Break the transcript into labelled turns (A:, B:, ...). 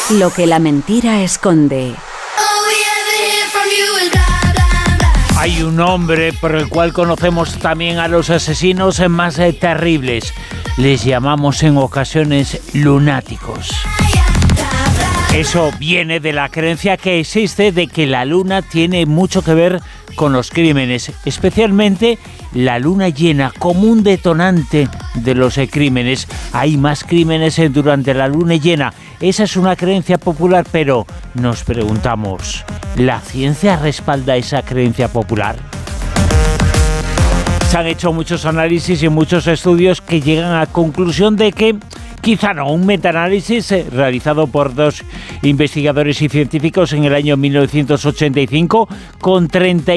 A: Lo que la mentira esconde.
B: Hay un nombre por el cual conocemos también a los asesinos más terribles. Les llamamos en ocasiones lunáticos. Eso viene de la creencia que existe de que la luna tiene mucho que ver con los crímenes, especialmente la luna llena como un detonante de los crímenes. Hay más crímenes durante la luna llena. Esa es una creencia popular, pero nos preguntamos, ¿la ciencia respalda esa creencia popular? Se han hecho muchos análisis y muchos estudios que llegan a la conclusión de que quizá no. Un metaanálisis realizado por 2 investigadores y científicos en el año 1985 con 30